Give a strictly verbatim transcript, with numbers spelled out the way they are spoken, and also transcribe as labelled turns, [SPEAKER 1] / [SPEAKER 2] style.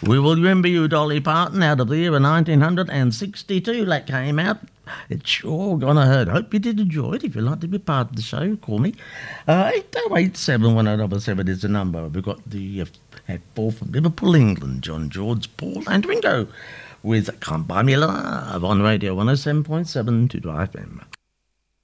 [SPEAKER 1] We will remember you, Dolly Parton, out of the year of nineteen sixty-two. That came out. It's sure gonna hurt. Hope you did enjoy it. If you'd like to be part of the show, call me. Uh, eight oh eight seven one oh seven is the number. We've got the uh, at Paul from Liverpool, England, John George, Paul and Ringo with Can't Buy Me Love on Radio one oh seven point seven to F M.